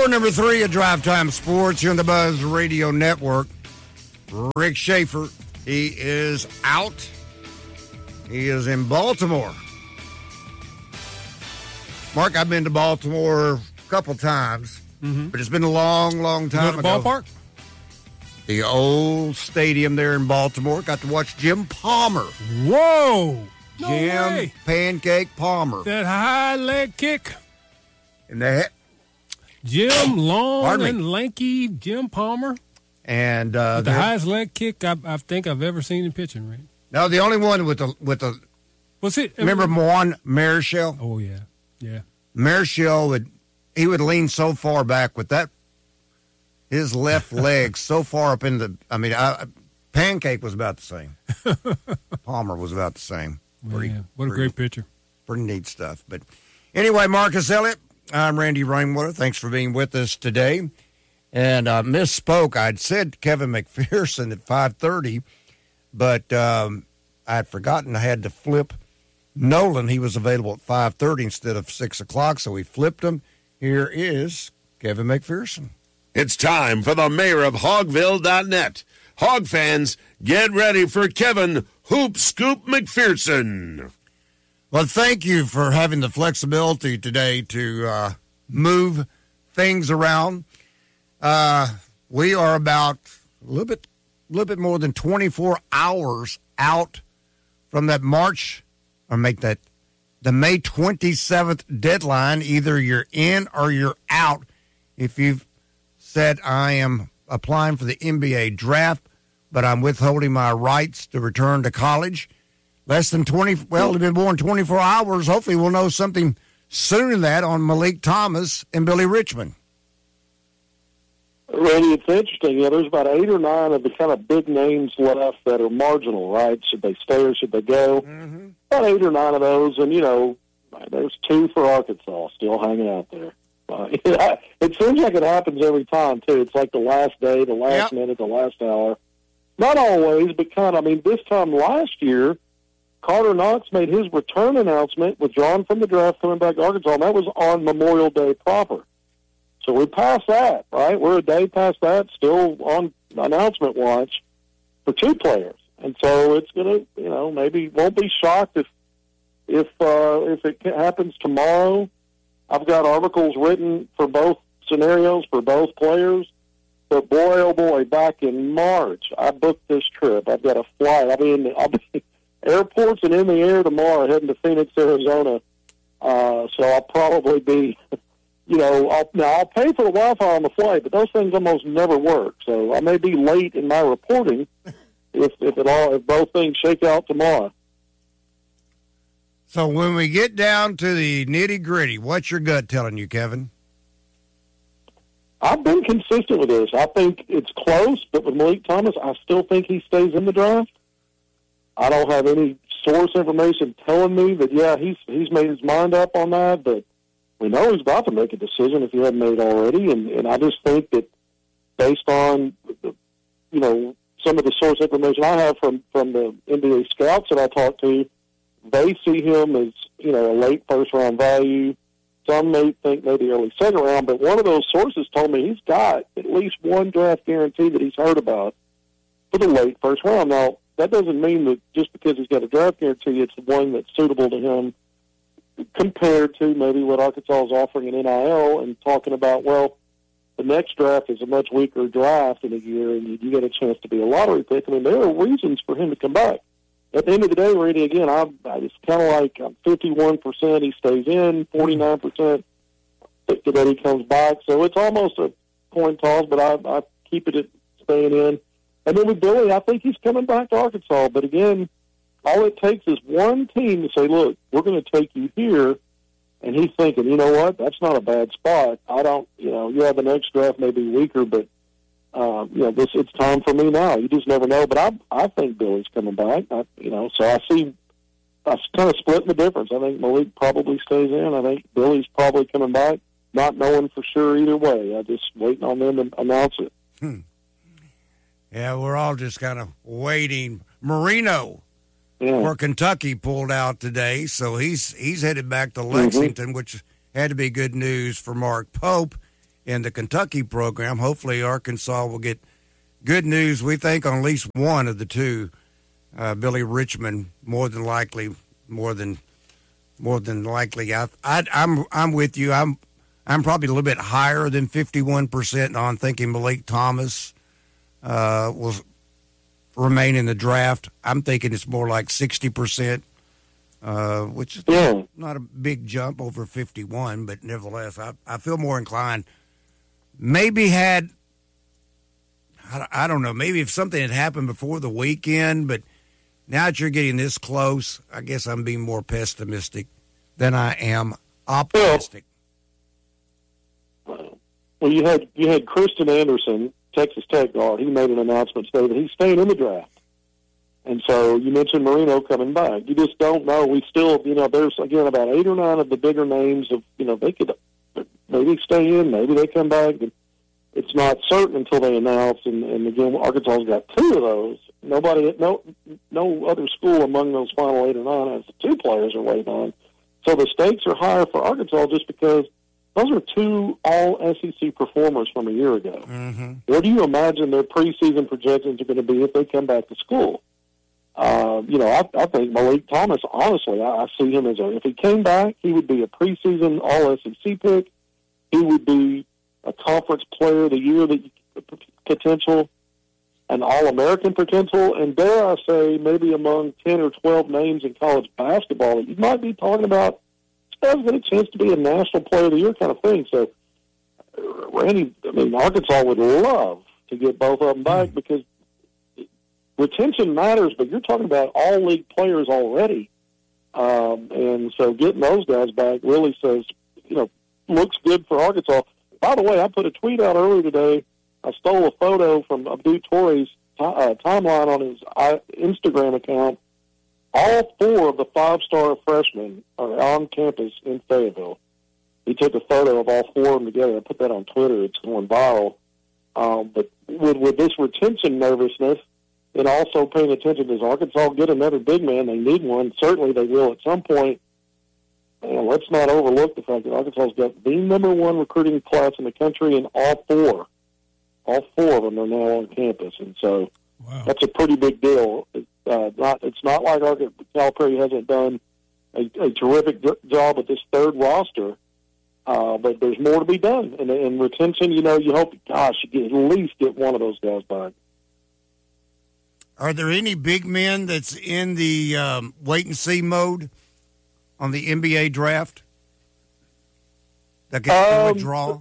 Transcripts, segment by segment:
Hour number 3 of Drive Time Sports here on the Buzz Radio Network. Rick Schaefer, he is out. He is in Baltimore. Mark, I've been to Baltimore a couple times, but it's been a long, long time ago. Ballpark? The old stadium there in Baltimore. Got to watch Jim Palmer. Whoa! No Jim way. Pancake Palmer. That high leg kick. And the Jim, long and lanky Jim Palmer. And the highest leg kick I think I've ever seen in pitching, right? No, the only one with the. What's it? Remember Juan Marichal? Oh yeah, yeah. Marichal would lean so far back with that, his left leg so far up in the. I mean, Pancake was about the same. Palmer was about the same. What a great pitcher. Pretty neat stuff. But anyway, Marcus Elliott, I'm Randy Rainwater. Thanks for being with us today. And I misspoke. I'd said Kevin McPherson at 5:30, but I'd forgotten I had to flip Nolan. He was available at 5:30 instead of 6 o'clock, so we flipped him. Here is Kevin McPherson. It's time for the mayor of Hogville.net. Hog fans, get ready for Kevin Hoop Scoop McPherson. Well, thank you for having the flexibility today to move things around. We are about a little bit more than 24 hours out from that March, or the May 27th deadline. Either you're in or you're out. If you've said, I am applying for the NBA draft, but I'm withholding my rights to return to college. It's been more than 24 hours. Hopefully we'll know something sooner than that on Malik Thomas and Billy Richmond. Randy, it's interesting. There's about 8 or 9 of the kind of big names left that are marginal, right? Should they stay or should they go? Mm-hmm. About 8 or 9 of those, and, there's 2 for Arkansas still hanging out there. It seems like it happens every time, too. It's like the last day, the last minute, the last hour. Not always, but this time last year, Carter Knox made his return announcement, withdrawn from the draft, coming back to Arkansas, and that was on Memorial Day proper. So we're past that, right? We're a day past that, still on announcement watch for 2 players. And so it's going to, maybe won't be shocked if it happens tomorrow. I've got articles written for both scenarios for both players. But boy, oh boy, back in March, I booked this trip. I've got a flight. I'll be airports and in the air tomorrow, heading to Phoenix, Arizona. So I'll probably be, I'll pay for the Wi-Fi on the flight, but those things almost never work. So I may be late in my reporting if both things shake out tomorrow. So when we get down to the nitty-gritty, what's your gut telling you, Kevin? I've been consistent with this. I think it's close, but with Malik Thomas, I still think he stays in the draft. I don't have any source information telling me that, he's made his mind up on that, but we know he's about to make a decision if he hadn't made already, and I just think that based on, some of the source information I have from the NBA scouts that I talked to, they see him as, a late first-round value. Some may think maybe early second round, but one of those sources told me he's got at least one draft guarantee that he's heard about for the late first round. Now, that doesn't mean that just because he's got a draft guarantee, it's one that's suitable to him compared to maybe what Arkansas is offering in NIL and talking about, the next draft is a much weaker draft in a year and you get a chance to be a lottery pick. There are reasons for him to come back. At the end of the day, Randy, again, I just kind of like 51% he stays in, 49% that he comes back. So it's almost a coin toss, but I keep it at staying in. And then with Billy, I think he's coming back to Arkansas. But again, all it takes is one team to say, look, we're going to take you here. And he's thinking, you know what, that's not a bad spot. I don't, the next draft may be weaker, but it's time for me now. You just never know. But I think Billy's coming back. So I kind of splitting the difference. I think Malik probably stays in. I think Billy's probably coming back. Not knowing for sure either way. I just waiting on them to announce it. Yeah, we're all just kind of waiting. Marino for Kentucky pulled out today, so he's headed back to Lexington, which had to be good news for Mark Pope. in the Kentucky program. Hopefully Arkansas will get good news, we think, on at least one of the two. Billy Richmond, more than likely. I'm with you. I'm probably a little bit higher than 51% on thinking Malik Thomas will remain in the draft. I'm thinking it's more like 60%, which is not a big jump over 51, but nevertheless, I feel more inclined. Maybe I don't know, maybe if something had happened before the weekend, but now that you're getting this close, I guess I'm being more pessimistic than I am optimistic. Well, you had Kristen Anderson, Texas Tech guard. He made an announcement today that he's staying in the draft. And so you mentioned Marino coming back. You just don't know. We still, there's, again, about 8 or 9 of the bigger names of, they could maybe stay in, maybe they come back. But it's not certain until they announce. And again, Arkansas's got 2 of those. No other school among those final 8 or 9 has 2 players are waiting on. So the stakes are higher for Arkansas just because those are 2 all-SEC performers from a year ago. Mm-hmm. What do you imagine their preseason projections are going to be if they come back to school? I think Malik Thomas, honestly, I see him as if he came back, he would be a preseason all-SEC pick. He would be a conference player of the year potential, an All-American potential, and dare I say, maybe among 10 or 12 names in college basketball that you might be talking about, has got a chance to be a national player of the year kind of thing. So, Randy, Arkansas would love to get both of them back because retention matters, but you're talking about all-league players already. And so getting those guys back really says, looks good for Arkansas. By the way, I put a tweet out earlier today. I stole a photo from Abdul Torre's timeline on his Instagram account. All 4 of the 5-star freshmen are on campus in Fayetteville. He took a photo of all 4 of them together. I put that on Twitter. It's going viral. But with this retention nervousness and also paying attention, does Arkansas get another big man? They need one. Certainly they will at some point. And let's not overlook the fact that Arkansas's got the number 1 recruiting class in the country, and all 4 of them are now on campus. And so That's a pretty big deal. It's not like Calipari hasn't done a terrific job with this 3rd roster, but there's more to be done. And retention, you hope, you at least get one of those guys back. Are there any big men that's in the wait-and-see mode on the NBA draft that can withdraw?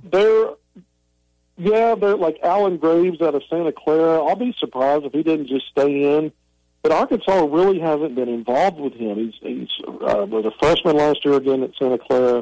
They're like Alan Graves out of Santa Clara. I'll be surprised if he didn't just stay in. But Arkansas really hasn't been involved with him. He was a freshman last year again at Santa Clara.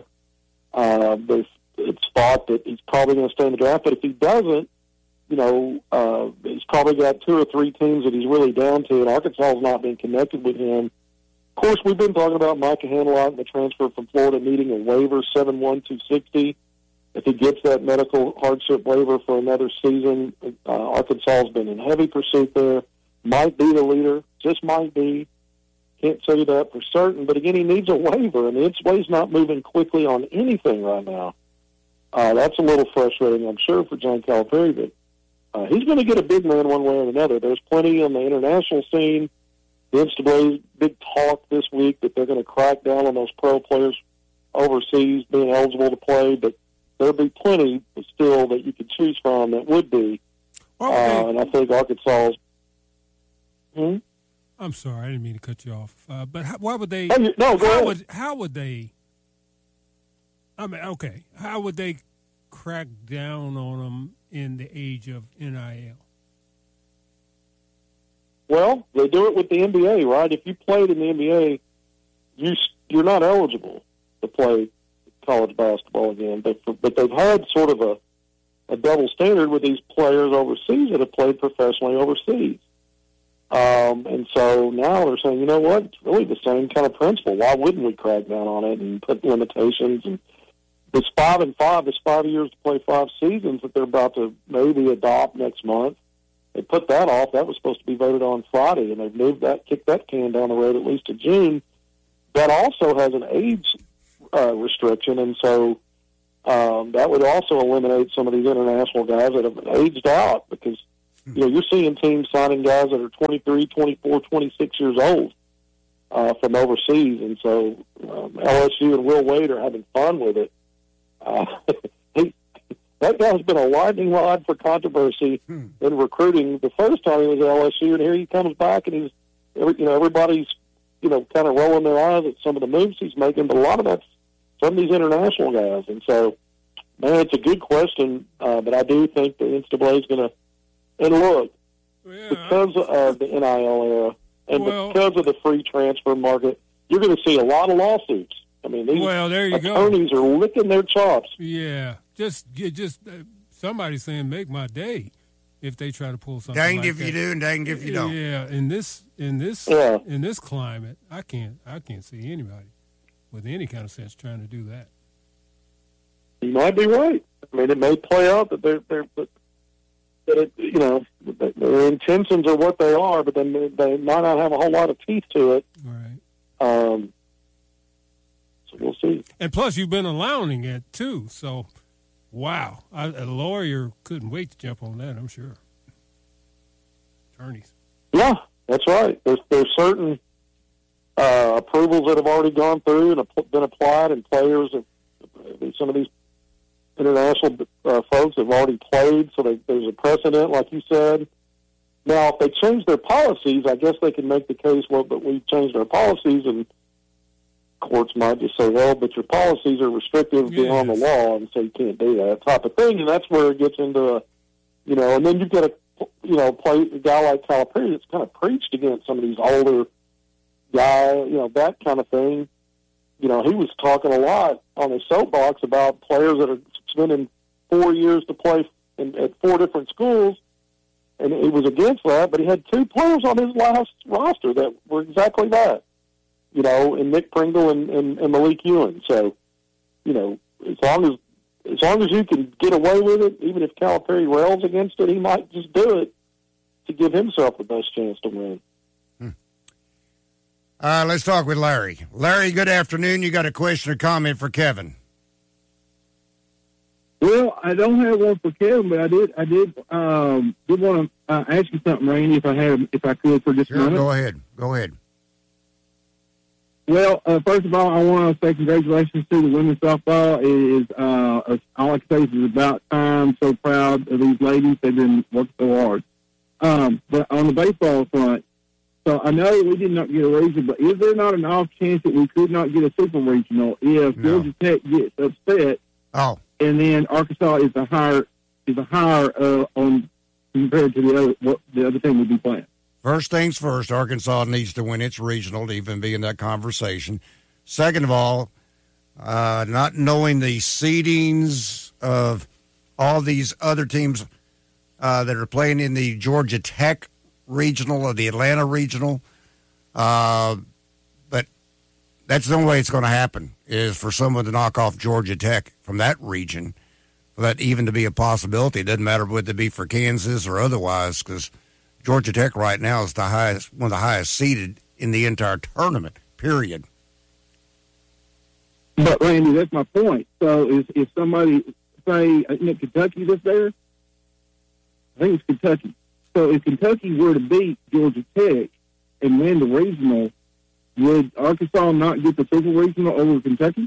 It's thought that he's probably going to stay in the draft. But if he doesn't, he's probably got 2 or 3 teams that he's really down to, and Arkansas has not been connected with him. Of course, we've been talking about Micah Hanlott, the transfer from Florida, needing a waiver, 7'1", 260. If he gets that medical hardship waiver for another season, Arkansas has been in heavy pursuit there. Might be the leader, just might be. Can't say that for certain. But again, he needs a waiver, and the NCAA's not moving quickly on anything right now. That's a little frustrating, I'm sure, for John Calipari, but he's going to get a big man one way or another. There's plenty on the international scene. The NCAA's big talk this week that they're going to crack down on those pro players overseas being eligible to play, but there'll be plenty still that you could choose from that would be. And I think Arkansas's... I'm sorry, I didn't mean to cut you off. But why would they... No, go ahead. How would they... how would they crack down on them in the age of NIL? Well, they do it with the NBA, right? If you played in the NBA, you're not eligible to play college basketball again. But they've had sort of a double standard with these players overseas that have played professionally overseas. And so now they're saying, you know what, it's really the same kind of principle. Why wouldn't we crack down on it and put limitations? And this 5 and 5, this 5 years to play 5 seasons that they're about to maybe adopt next month, they put that off. That was supposed to be voted on Friday, and they've moved that, kicked that can down the road at least to June. That also has an age restriction, and so That would also eliminate some of these international guys that have aged out because, you're seeing teams signing guys that are 23, 24, 26 years old from overseas. And so LSU and Will Wade are having fun with it. That guy's been a lightning rod for controversy in recruiting the first time he was at LSU, and here he comes back, and everybody's, kind of rolling their eyes at some of the moves he's making, but a lot of that's from these international guys. And so, man, it's a good question, but I do think the NCAA is going to, and look, because of the NIL era and because of the free transfer market, you're going to see a lot of lawsuits. I mean, these attorneys are licking their chops. Yeah, just somebody saying, "Make my day," if they try to pull something. Danged like if that. you do, and danged if you don't. Yeah, in this climate, I can't see anybody with any kind of sense trying to do that. You might be right. I mean, it may play out that their intentions are what they are, but then they might not have a whole lot of teeth to it. Right. So we'll see. And plus, you've been allowing it too. So, wow, a lawyer couldn't wait to jump on that. I'm sure. Attorneys. Yeah, that's right. There's certain approvals that have already gone through and been applied, and players some of these international folks have already played, so there's a precedent, like you said. Now, if they change their policies, I guess they can make the case, well, but we've changed our policies, and courts might just say, well, but your policies are restrictive beyond the law, and so you can't do that type of thing, and that's where it gets into, and then you've got to, play a guy like Calipari that's kind of preached against some of these older guys, that kind of thing. He was talking a lot on his soapbox about players that are spending 4 years to play at 4 different schools, and he was against that, but he had 2 players on his last roster that were exactly that, and Nick Pringle and Malik Ewan. So, as long as you can get away with it, even if Calipari rails against it, he might just do it to give himself the best chance to win. Let's talk with Larry. Larry, good afternoon. You got a question or comment for Kevin? Well, I don't have one for Kevin, but I did want to ask you something, Randy, if I could for just a minute. Go ahead. Well, first of all, I want to say congratulations to the women's softball. It is all I can say is about time. So proud of these ladies; they've been working so hard. But on the baseball front, so I know we did not get a regional, but is there not an off chance that we could not get a super regional if Georgia Tech gets upset? Oh. And then Arkansas is a higher on compared to the other thing we'd be playing. First things first, Arkansas needs to win its regional to even be in that conversation. Second of all, not knowing the seedings of all these other teams that are playing in the Georgia Tech regional or the Atlanta regional, but that's the only way it's going to happen is for someone to knock off Georgia Tech from that region, for that even to be a possibility. It doesn't matter whether it be for Kansas or otherwise, because Georgia Tech right now is one of the highest seeded in the entire tournament, period. But, Randy, that's my point. So if somebody, say, Kentucky that's there? I think it's Kentucky. So if Kentucky were to beat Georgia Tech and win the regional, would Arkansas not get the super regional over Kentucky?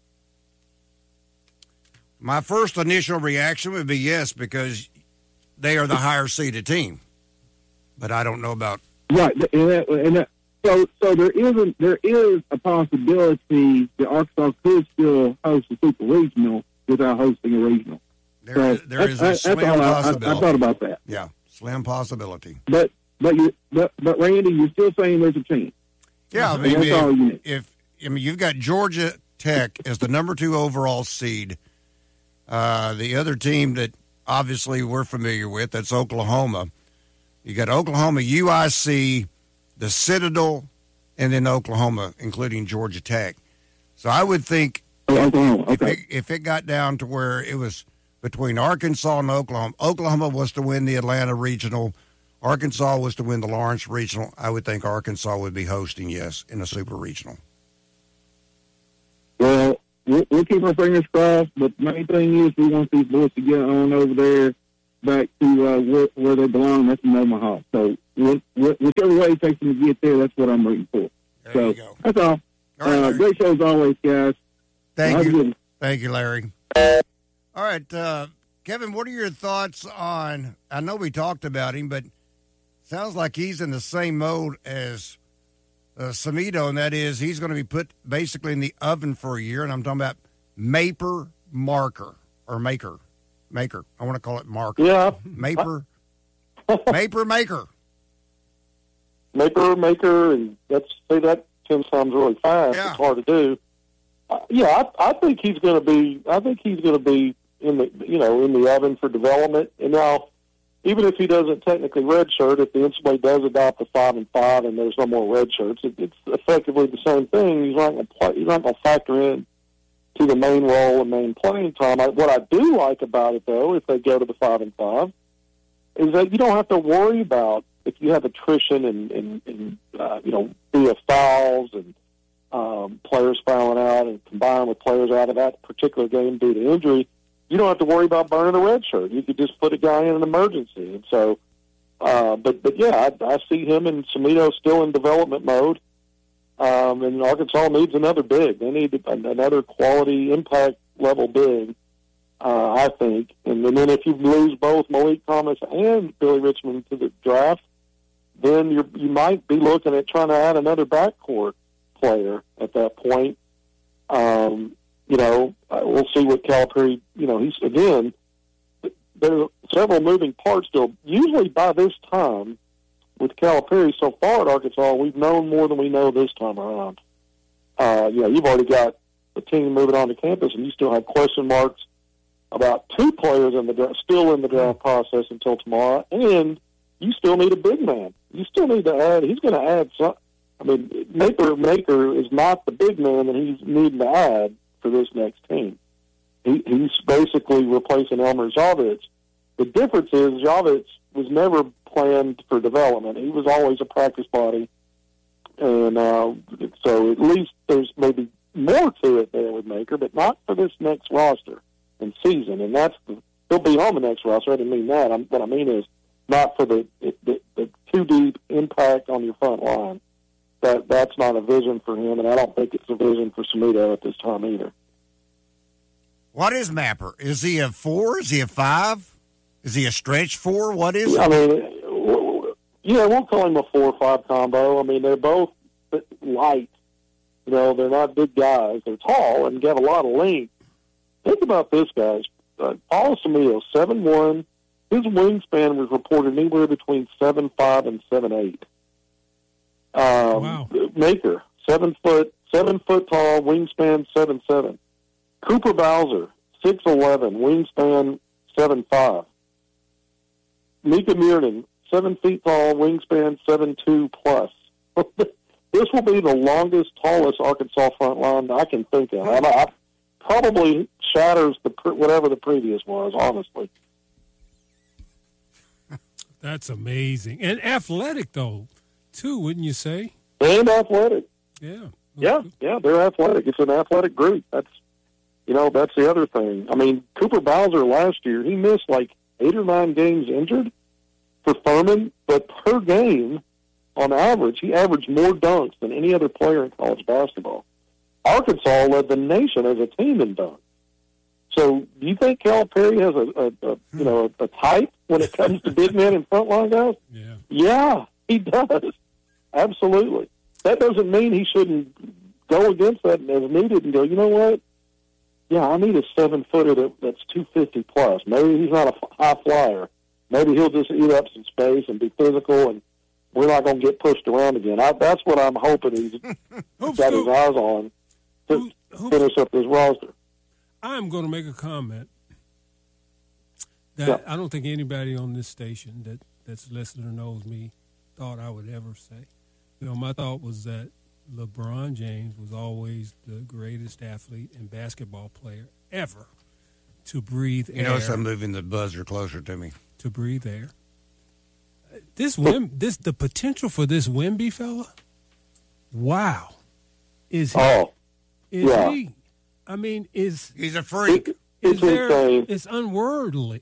My first initial reaction would be yes, because they are the higher seeded team. But I don't know about right. So there is a possibility that Arkansas could still host a super regional without hosting a regional. There is a slim possibility. I thought about that. Yeah, slim possibility. But Randy, you're still saying there's a chance. Yeah, I mean, you've got Georgia Tech as the number 2 overall seed. The other team that obviously we're familiar with, that's Oklahoma. You got Oklahoma, UIC, the Citadel, and then Oklahoma, including Georgia Tech. So I would think if it got down to where it was between Arkansas and Oklahoma was to win the Atlanta Regional, Arkansas was to win the Lawrence Regional, I would think Arkansas would be hosting, yes, in a Super Regional. Well, we'll keep our fingers crossed. But the main thing is we want these boys to get on over there back to where they belong. That's in Omaha. So whichever way it takes them to get there, that's what I'm rooting for. There you go. That's all. All right, great show as always, guys. Thank you. Thank you, Larry. All right, Kevin, what are your thoughts on, I know we talked about him, but sounds like he's in the same mode as Samido, and that is he's going to be put basically in the oven for a year, and I'm talking about Maper. I want to call it Marker. Yeah. Maper. Maker, and let's say that 10 times really fast. Yeah. It's hard to do. I think he's going to be. I think he's going to be in the oven for development. And now, even if he doesn't technically redshirt, if the NCAA does adopt the 5-5 and there's no more red shirts, it's effectively the same thing. He's not going to play. He's not going to factor in to the main role and main playing time. What I do like about it, though, if they go to the 5-5, is that you don't have to worry about if you have attrition and via fouls and players fouling out and combined with players out of that particular game due to injury. You don't have to worry about burning a red shirt. You could just put a guy in an emergency. And so, I see him and Samido still in development mode. And Arkansas needs another big. They need another quality impact level big, I think. And then if you lose both Malik Thomas and Billy Richmond to the draft, then you might be looking at trying to add another backcourt player at that point. We'll see what Calipari, there are several moving parts still. Usually by this time, with Calipari so far at Arkansas, we've known more than we know this time around. You've already got the team moving on to campus, and you still have question marks about two players still in the draft process until tomorrow, and you still need a big man. You still need to add. He's going to add some. I mean, Maker is not the big man that he's needing to add for this next team. He's basically replacing Elmer Javits. The difference is Javits was never planned for development. He was always a practice body. And so at least there's maybe more to it there with Maker, but not for this next roster and season. And he'll be on the next roster. I didn't mean that. What I mean is not for the too deep impact on your front line. That's not a vision for him, and I don't think it's a vision for Samido at this time either. What is Mapper? Is he a 4? Is he a 5? Is he a stretch 4? What is he? I mean, we'll call him a 4-5 combo. I mean, they're both light. They're not big guys. They're tall and get a lot of length. Think about this, guys. Paul Samido, 7'1". His wingspan was reported anywhere between 7'5" and 7'8". Wow. Maker, 7 foot tall, wingspan 7'7". Cooper Bowser, 6'11", wingspan 7'5". Mika Miernan, 7 feet tall, wingspan 7'2" plus. This will be the longest, tallest Arkansas front line I can think of. I probably shatters whatever the previous was, honestly. That's amazing. And athletic, though, too, wouldn't you say? And athletic. Yeah. Yeah, they're athletic. It's an athletic group. That's the other thing. I mean, Cooper Bowser last year, he missed like 8 or 9 games injured for Furman, but per game, on average, he averaged more dunks than any other player in college basketball. Arkansas led the nation as a team in dunks. So, do you think Calipari has a type when it comes to big men and frontline guys? Yeah. Yeah, he does. Absolutely. That doesn't mean he shouldn't go against that as needed and go, you know what? Yeah, I need a 7-footer that's 250 plus. Maybe he's not a high flyer. Maybe he'll just eat up some space and be physical, and we're not going to get pushed around again. That's what I'm hoping he's got his eyes on to finish up his roster. I'm going to make a comment that I don't think anybody on this station that's listening or knows me thought I would ever say. My thought was that LeBron James was always the greatest athlete and basketball player ever to breathe air. Notice I'm moving the buzzer closer to me. To breathe air. The potential for this Wemby fella, wow. Is he? I mean, he's a freak. It's insane. It's unworldly.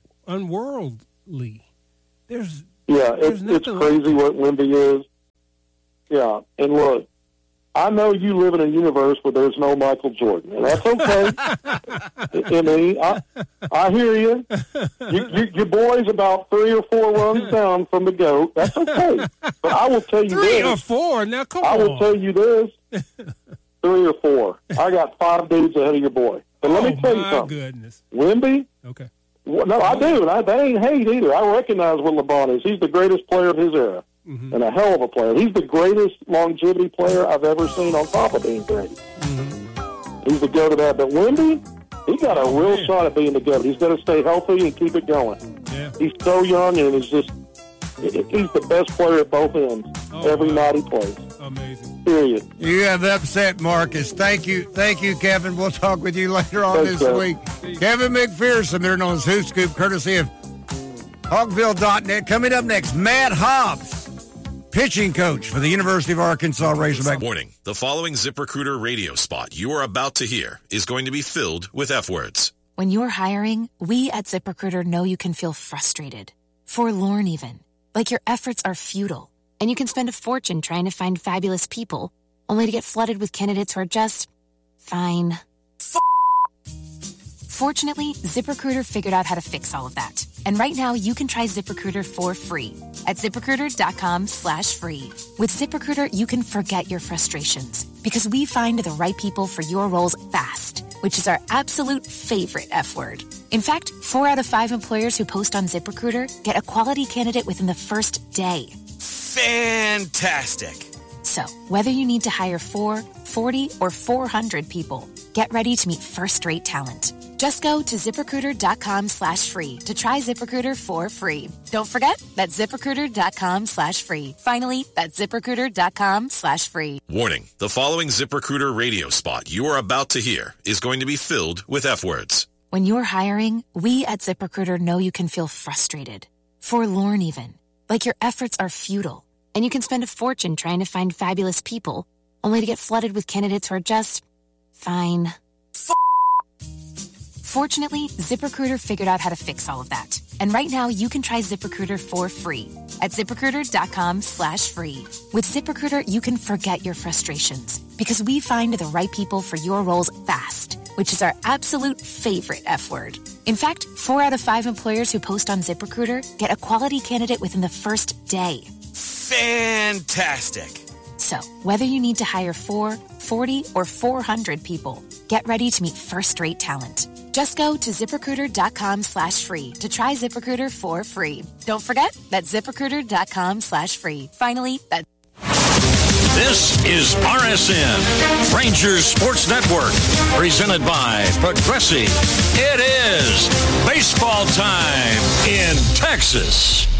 There's it's crazy what Wemby is. Yeah, and look, I know you live in a universe where there's no Michael Jordan, and that's okay. I mean, I hear you. Your boy's about 3 or 4 runs down from the GOAT. That's okay. But I will tell you 3 or 4? Now, come on. I will tell you this. 3 or 4. I got 5 dudes ahead of your boy. But let me tell you something. Goodness. Wemby? Okay. No, I do. That ain't hate either. I recognize what LeBron is. He's the greatest player of his era. Mm-hmm. And a hell of a player. He's the greatest longevity player I've ever seen on top of being great. Mm-hmm. He's the GOAT of that. But Wemby, he got a real shot at being the GOAT. He's got to stay healthy and keep it going. Yeah. He's so young, and he's the best player at both ends every night he plays. Amazing. Period. You have upset Marcus. Thank you, Kevin. We'll talk with you later on this week. Kevin McPherson, they're known as Hoop Scoop, courtesy of Hogville.net. Coming up next, Matt Hobbs, pitching coach for the University of Arkansas Razorback. Warning, the following ZipRecruiter radio spot you are about to hear is going to be filled with F words. When you're hiring, we at ZipRecruiter know you can feel frustrated, forlorn even, like your efforts are futile, and you can spend a fortune trying to find fabulous people, only to get flooded with candidates who are just fine. Fortunately, ZipRecruiter figured out how to fix all of that. And right now, you can try ZipRecruiter for free at ZipRecruiter.com/free. With ZipRecruiter, you can forget your frustrations because we find the right people for your roles fast, which is our absolute favorite F word. In fact, 4 out of 5 employers who post on ZipRecruiter get a quality candidate within the first day. Fantastic. So, whether you need to hire 4, 40, or 400 people, get ready to meet first-rate talent. Just go to ZipRecruiter.com/free to try ZipRecruiter for free. Don't forget, that's ZipRecruiter.com/free. Finally, that's ZipRecruiter.com/free. Warning, the following ZipRecruiter radio spot you are about to hear is going to be filled with F words. When you're hiring, we at ZipRecruiter know you can feel frustrated, forlorn even, like your efforts are futile, and you can spend a fortune trying to find fabulous people, only to get flooded with candidates who are just fine. Fortunately, ZipRecruiter figured out how to fix all of that. And right now, you can try ZipRecruiter for free at ZipRecruiter.com/free. With ZipRecruiter, you can forget your frustrations because we find the right people for your roles fast, which is our absolute favorite F word. In fact, 4 out of 5 employers who post on ZipRecruiter get a quality candidate within the first day. Fantastic. So, whether you need to hire 4, 40, or 400 people, get ready to meet first-rate talent. Just go to ZipRecruiter.com/free to try ZipRecruiter for free. Don't forget, that's ZipRecruiter.com/free. Finally, that's... This is RSN, Rangers Sports Network, presented by Progressive. It is baseball time in Texas.